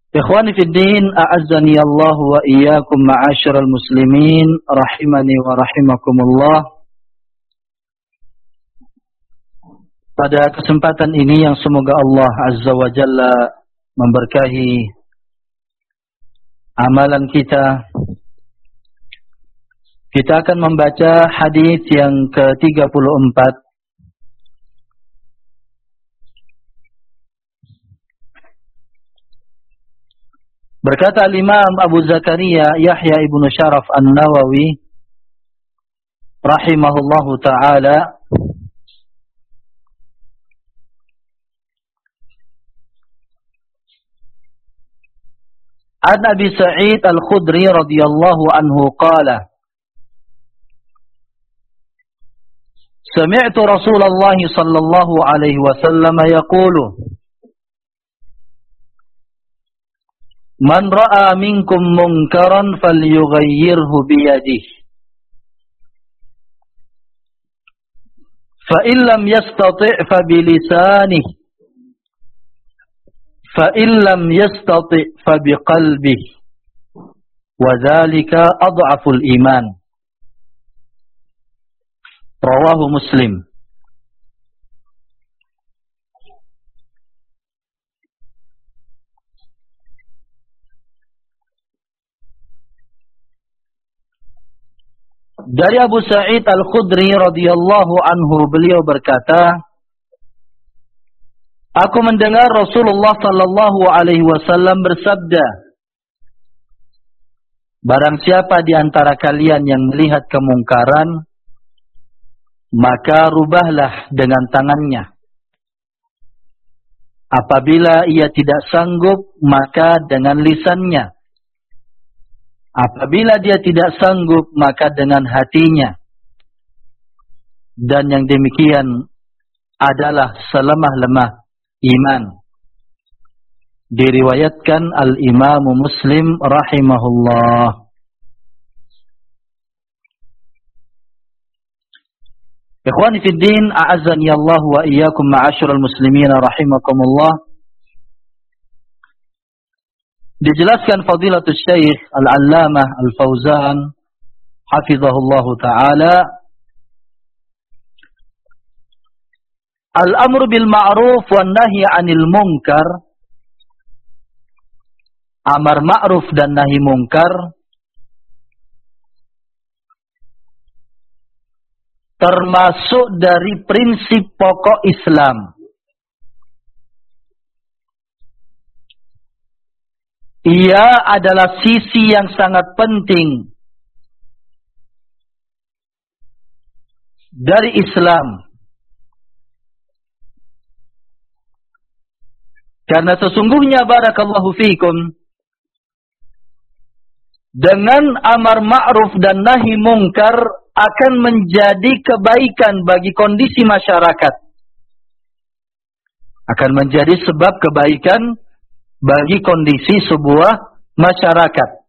Ikhwani fid din, a'azzani Allah wa iyyakum ma'asyiral muslimin, rahimani wa rahimakumullah. Pada kesempatan ini yang semoga Allah Azza wa Jalla memberkahi amalan kita, kita akan membaca hadis yang ke-34. Berkata Imam Abu Zakaria Yahya ibnu Syaraf An-Nawawi rahimahullahu ta'ala, an Abi Sa'id Al-Khudri radhiyallahu anhu qala, sami'tu Rasulullah sallallahu alaihi wasallam yaqulu, man ra'a minkum munkaran falyughayyirhu biyadihi, fa in lam yastati' fa bilisanihi, fa in lam yastati' fa biqalbihi, wa dzalika adhaful iman. Rawahu Muslim. Dari Abu Sa'id Al-Khudri radhiyallahu anhu, beliau berkata, aku mendengar Rasulullah sallallahu alaihi wasallam bersabda, barang siapa di antara kalian yang melihat kemungkaran, maka rubahlah dengan tangannya. Apabila ia tidak sanggup, maka dengan lisannya. Apabila dia tidak sanggup, maka dengan hatinya. Dan yang demikian adalah selemah-lemah iman. Diriwayatkan Al-Imam Muslim rahimahullah. Ikhwani fid din, a'azzani Allah wa iyyakum ma'asyiral muslimin rahimakumullah. Dijelaskan Fadilatul Syekh Al-Allamah Al-Fauzan hafizahullahu ta'ala, al-amru bil ma'ruf wan nahy 'anil munkar, amar ma'ruf dan nahi munkar termasuk dari prinsip pokok Islam. Ia adalah sisi yang sangat penting dari Islam. Karena sesungguhnya barakallahu fiikum, dengan amar ma'ruf dan nahi munkar akan menjadi kebaikan bagi kondisi masyarakat. Akan menjadi sebab kebaikan bagi kondisi sebuah masyarakat.